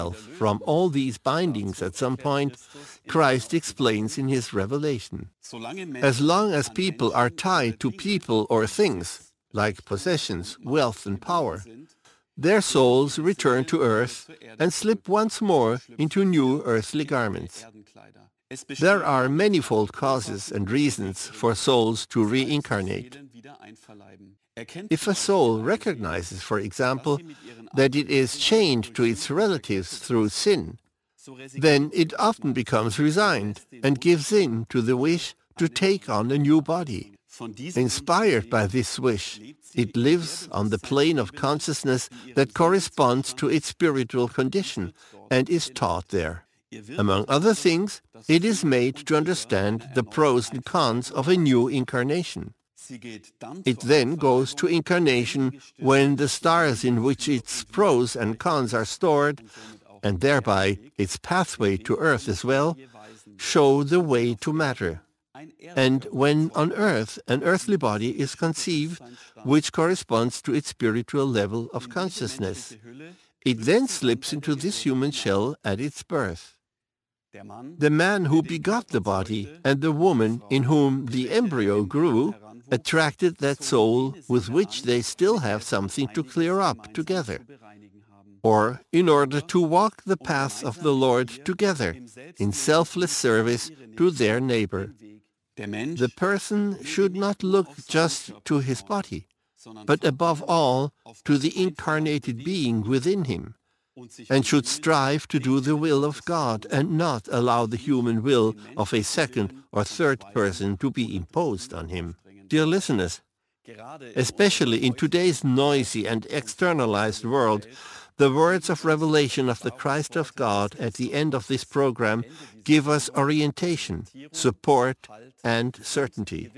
from all these bindings at some point, Christ explains in his revelation. As long as people are tied to people or things, like possessions, wealth and power, their souls return to earth and slip once more into new earthly garments. There are manifold causes and reasons for souls to reincarnate. If a soul recognizes, for example, that it is chained to its relatives through sin, then it often becomes resigned and gives in to the wish to take on a new body. Inspired by this wish, it lives on the plane of consciousness that corresponds to its spiritual condition and is taught there. Among other things, it is made to understand the pros and cons of a new incarnation. It then goes to incarnation when the stars in which its pros and cons are stored, and thereby its pathway to earth as well, show the way to matter. And when on earth an earthly body is conceived, which corresponds to its spiritual level of consciousness, it then slips into this human shell at its birth. The man who begot the body and the woman in whom the embryo grew attracted that soul with which they still have something to clear up together, or in order to walk the path of the Lord together in selfless service to their neighbor. The person should not look just to his body, but above all to the incarnated being within him, and should strive to do the will of God and not allow the human will of a second or third person to be imposed on him. Dear listeners, especially in today's noisy and externalized world, the words of revelation of the Christ of God at the end of this program give us orientation, support, and certainty.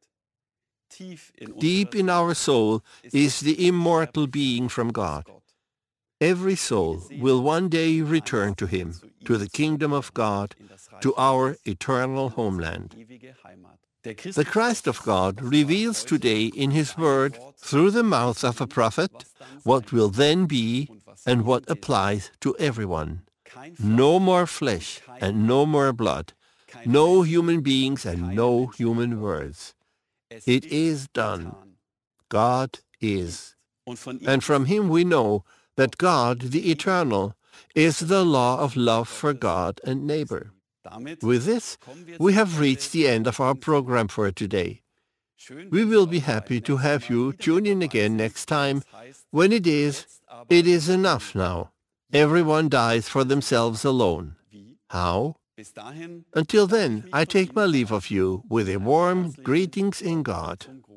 Deep in our soul is the immortal being from God. Every soul will one day return to him, to the kingdom of God, to our eternal homeland. The Christ of God reveals today in his word, through the mouth of a prophet, what will then be and what applies to everyone. No more flesh and no more blood, no human beings and no human words. It is done. God is. And from him we know that God, the Eternal, is the law of love for God and neighbor. With this, we have reached the end of our program for today. We will be happy to have you tune in again next time when it is enough now. Everyone dies for themselves alone. How? Until then, I take my leave of you with a warm greetings in God.